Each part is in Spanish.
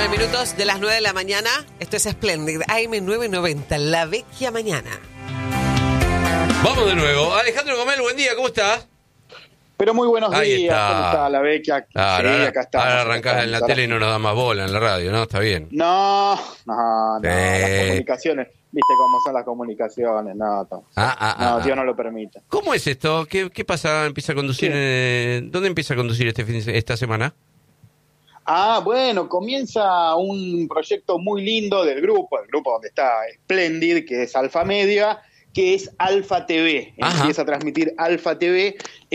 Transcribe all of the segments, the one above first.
19 minutos de las 9 de la mañana. Esto es Splendid, AM990, La Vecchia Mañana. Vamos de nuevo. Alejandro Gomel, buen día, ¿cómo estás? Pero muy buenos Ahí días, está. ¿cómo está la Vecchia? Claro, Sí, acá estamos. ahora arrancás en la tele y no nos da más bola en la radio, ¿no? Está bien. No, las comunicaciones, viste cómo son las comunicaciones, no, Dios no lo permite. ¿Cómo es esto? ¿Qué pasa? ¿Empieza a conducir? ¿Dónde empieza a conducir esta semana? Bueno, comienza un proyecto muy lindo del grupo, el grupo donde está Splendid, que es Alfa Media, que es Alfa TV. Empieza a transmitir Alfa TV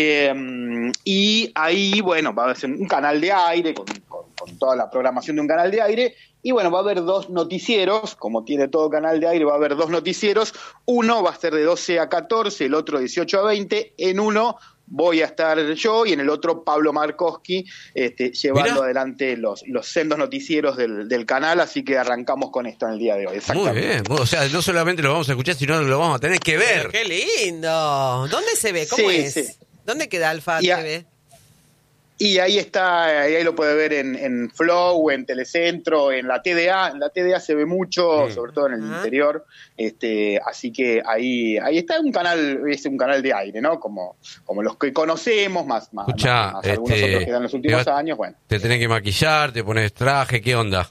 y ahí, bueno, va a ser un canal de aire con toda la programación de un canal de aire. Y bueno, va a haber dos noticieros, como tiene todo canal de aire, va a haber dos noticieros. Uno va a ser de 12 a 14, el otro de 18 a 20. En uno voy a estar yo y en el otro Pablo Markowski, llevando adelante los sendos noticieros del canal, así que arrancamos con esto en el día de hoy. Muy bien, o sea, no solamente lo vamos a escuchar, sino lo vamos a tener que ver. ¡Qué lindo! ¿Dónde se ve? ¿Cómo es? Sí. ¿Dónde queda Alfa TV? Y ahí está, ahí lo puede ver en Flow, en Telecentro, en la TDA. En la TDA se ve mucho, sobre todo en el interior. Así que ahí está es un canal de aire, ¿no? Como los que conocemos, más algunos otros que dan los últimos años. Bueno. Te tenés que maquillar, te pones traje, ¿qué onda?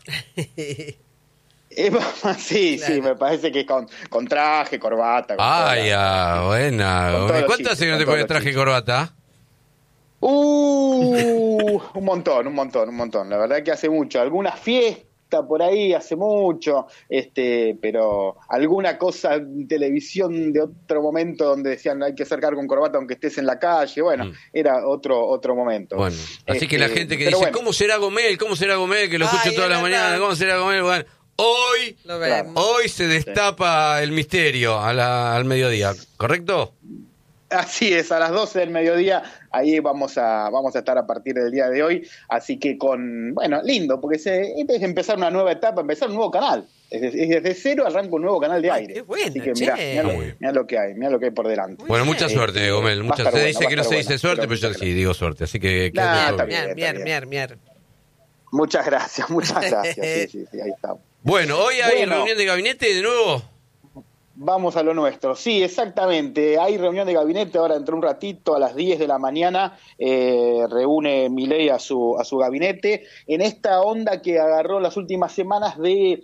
Sí, claro. Sí, me parece que es con traje, corbata. Buena. ¿Cuánto hace que no te pones traje y corbata? Un montón. La verdad que hace mucho. Alguna fiesta por ahí hace mucho, pero alguna cosa en televisión de otro momento donde decían hay que acercar con corbata aunque estés en la calle. Bueno, era otro momento. Bueno, así que la gente que dice, bueno, ¿cómo será Gomel? Que lo escucho toda la mañana. ¿Cómo será Gomel? Bueno, hoy se destapa el misterio al mediodía, ¿correcto? Así es, a las 12 del mediodía, ahí vamos a estar a partir del día de hoy, así que lindo, porque es empezar una nueva etapa, empezar un nuevo canal, desde cero arranca un nuevo canal de aire. Qué bueno, así que mirá lo que hay por delante. Bueno, mucha suerte, Gomel, se dice que no se dice suerte, pero yo sí digo suerte, así que... Bien. Muchas gracias, sí, ahí estamos. Bueno, hoy hay reunión de gabinete de nuevo. Vamos a lo nuestro. Sí, exactamente. Hay reunión de gabinete ahora dentro de un ratito, a las 10 de la mañana, reúne Milei a su gabinete, en esta onda que agarró las últimas semanas de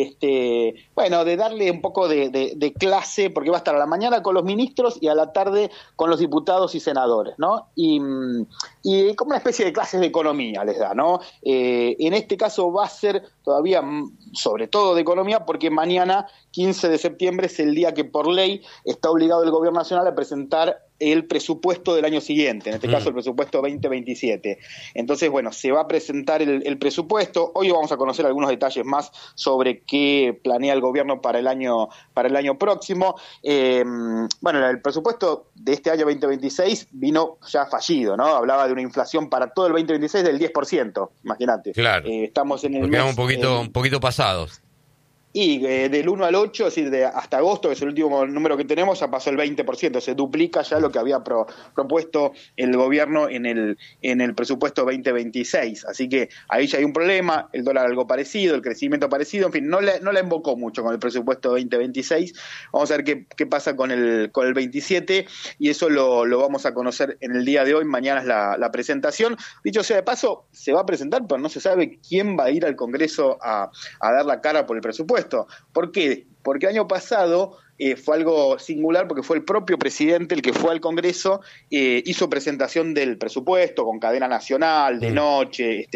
darle un poco de clase, porque va a estar a la mañana con los ministros y a la tarde con los diputados y senadores, ¿no? Y como una especie de clases de economía les da, ¿no? En este caso va a ser todavía sobre todo de economía, porque mañana, 15 de septiembre, es el día que por ley está obligado el gobierno nacional a presentar el presupuesto del año siguiente, en este caso el presupuesto 2027. Entonces, bueno, se va a presentar el presupuesto. Hoy vamos a conocer algunos detalles más sobre qué planea el gobierno para el año próximo. El presupuesto de este año 2026 vino ya fallido, ¿no? Hablaba de una inflación para todo el 2026 del 10%, imagínate. Claro. Estamos en el mes... Quedamos un poquito pasados. Y del 1 al 8, es decir, hasta agosto, que es el último número que tenemos, ya pasó el 20%, se duplica ya lo que había propuesto el gobierno en el presupuesto 2026. Así que ahí ya hay un problema, el dólar algo parecido, el crecimiento parecido, en fin, no la invocó mucho con el presupuesto 2026. Vamos a ver qué pasa con el 27, y eso lo vamos a conocer en el día de hoy. Mañana es la presentación. Dicho sea de paso, se va a presentar, pero no se sabe quién va a ir al Congreso a dar la cara por el presupuesto. ¿Por qué? Porque el año pasado fue algo singular, porque fue el propio presidente el que fue al Congreso, hizo presentación del presupuesto con cadena nacional, de noche,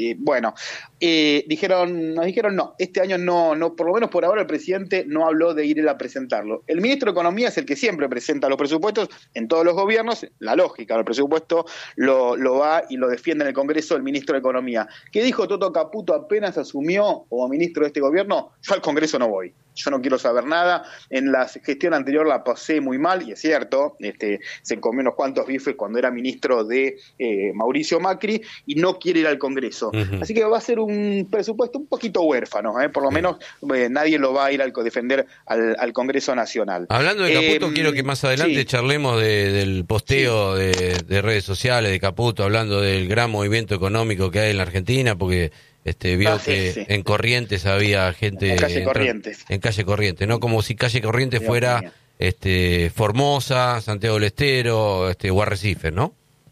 nos dijeron no, este año no, por lo menos por ahora el presidente no habló de ir él a presentarlo. El ministro de Economía es el que siempre presenta los presupuestos en todos los gobiernos, la lógica, el presupuesto lo va y lo defiende en el Congreso el ministro de Economía. ¿Qué dijo Toto Caputo apenas asumió como ministro de este gobierno? Yo al Congreso no voy. Yo no quiero saber nada. En la gestión anterior la pasé muy mal, y es cierto, se comió unos cuantos bifes cuando era ministro de Mauricio Macri, y no quiere ir al Congreso. Así que va a ser un presupuesto un poquito huérfano, por lo menos nadie lo va a ir a defender al Congreso Nacional. Hablando de Caputo, quiero que más adelante charlemos del posteo de redes sociales de Caputo, hablando del gran movimiento económico que hay en la Argentina, porque vio que en Corrientes había gente... En calle Corrientes. En calle Corrientes, ¿no? Como si calle Corrientes fuera Formosa, Santiago del Estero, o Arrecife, ¿no?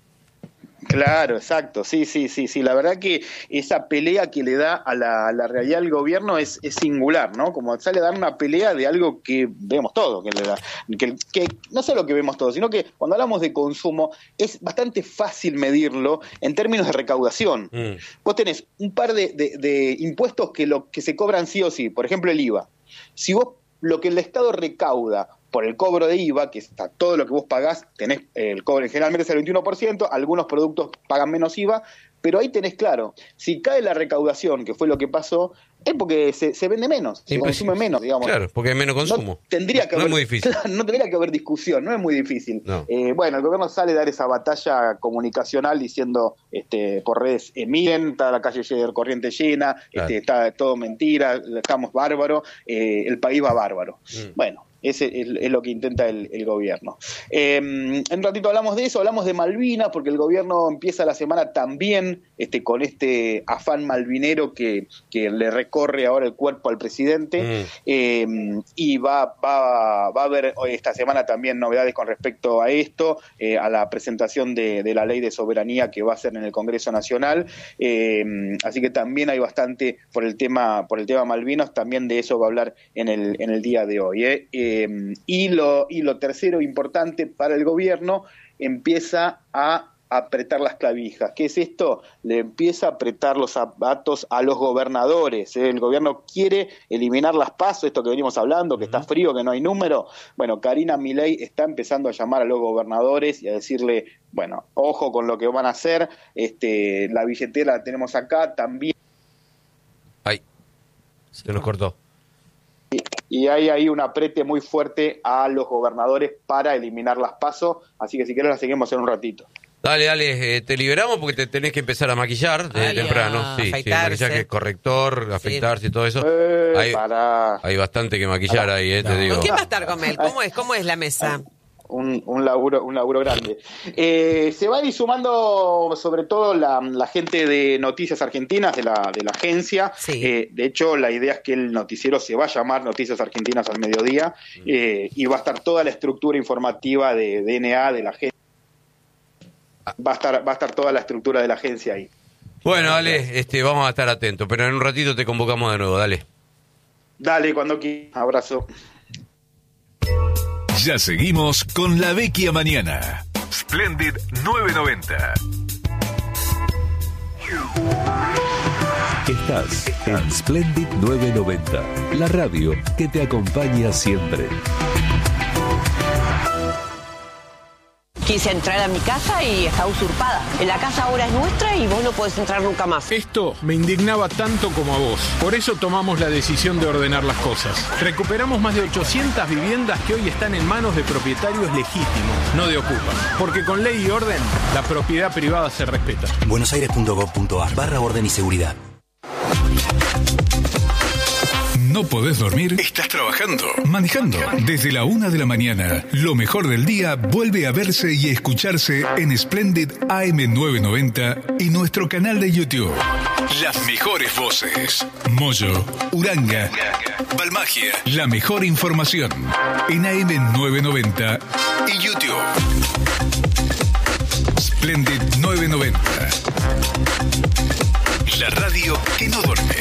Claro, exacto, sí, la verdad que esa pelea que le da a la realidad del gobierno es singular, ¿no? Como sale a dar una pelea de algo que vemos todo, que no solo que vemos todo, sino que cuando hablamos de consumo es bastante fácil medirlo en términos de recaudación. Vos tenés un par de impuestos que se cobran sí o sí, por ejemplo el IVA. Si vos lo que el Estado recauda por el cobro de IVA, que está todo lo que vos pagás, tenés el cobro, generalmente es el 21%, algunos productos pagan menos IVA, pero ahí tenés claro, si cae la recaudación, que fue lo que pasó, es porque se vende menos, se consume menos, digamos. Claro, porque hay menos consumo. No tendría que no haber, es muy difícil. No tendría que haber discusión, no es muy difícil. No. Bueno, el gobierno sale a dar esa batalla comunicacional diciendo por redes, miren, está la calle Corrientes llena, claro. Está todo mentira, estamos bárbaro, el país va bárbaro. Bueno. Ese es lo que intenta el gobierno. En un ratito hablamos de eso, hablamos de Malvinas, porque el gobierno empieza la semana también con este afán malvinero que le recorre ahora el cuerpo al presidente, y va a haber esta semana también novedades con respecto a esto, a la presentación de la ley de soberanía que va a ser en el Congreso Nacional, así que también hay bastante por el tema Malvinas, también de eso va a hablar en el día de hoy. Y lo tercero importante para el gobierno, empieza a apretar las clavijas. ¿Qué es esto? Le empieza a apretar los zapatos a los gobernadores. El gobierno quiere eliminar las PASO, esto que venimos hablando, que está frío, que no hay número. Bueno, Karina Milei está empezando a llamar a los gobernadores y a decirle, bueno, ojo con lo que van a hacer, la billetera la tenemos acá también. Ay, se nos cortó. Y hay ahí un aprete muy fuerte a los gobernadores para eliminar las PASO, así que si querés la seguimos en un ratito. Dale, te liberamos porque te tenés que empezar a maquillar desde temprano. Sí, maquillaje, corrector, afeitarse y todo eso. Hay bastante que maquillar ahí, te digo. ¿Con quién va a estar, Gomel? ¿Cómo es la mesa? Un laburo grande. Se va a ir sumando sobre todo la gente de Noticias Argentinas, de la agencia. Sí. De hecho, la idea es que el noticiero se va a llamar Noticias Argentinas al mediodía, y va a estar toda la estructura informativa de DNA, de la agencia. Va a estar toda la estructura de la agencia ahí. Bueno, dale, vamos a estar atentos, pero en un ratito te convocamos de nuevo, dale. Dale, cuando quieras. Abrazo. Ya seguimos con La Vecchia Mañana. Splendid 990. Estás en Splendid 990, la radio que te acompaña siempre. Quise entrar a mi casa y está usurpada. La casa ahora es nuestra y vos no podés entrar nunca más. Esto me indignaba tanto como a vos. Por eso tomamos la decisión de ordenar las cosas. Recuperamos más de 800 viviendas que hoy están en manos de propietarios legítimos, no de ocupas. Porque con ley y orden, la propiedad privada se respeta. buenosaires.gov.ar/orden y seguridad. ¿No podés dormir? ¿Estás trabajando? ¿Manejando? Desde la 1 de la mañana, lo mejor del día vuelve a verse y escucharse en Splendid AM990 y nuestro canal de YouTube. Las mejores voces. Moyo, Uranga, Balmagia. La mejor información en AM990 y YouTube. Splendid 990. La radio que no duerme.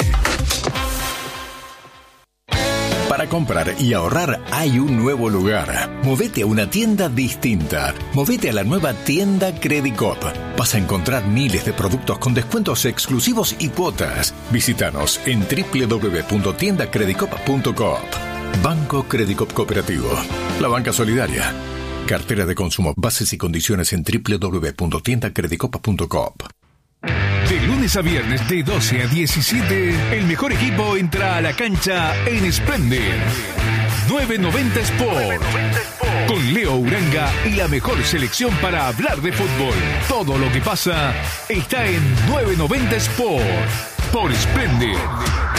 Para comprar y ahorrar hay un nuevo lugar. Movete a una tienda distinta. Movete a la nueva tienda Credicop. Vas a encontrar miles de productos con descuentos exclusivos y cuotas. Visítanos en www.tiendacredicop.coop. Banco Credicop Cooperativo. La banca solidaria. Cartera de consumo. Bases y condiciones en www.tiendacredicop.coop. De lunes a viernes de 12 a 17, el mejor equipo entra a la cancha en Splendid 990 Sport. Con Leo Uranga y la mejor selección para hablar de fútbol. Todo lo que pasa está en 990 Sport por Splendid.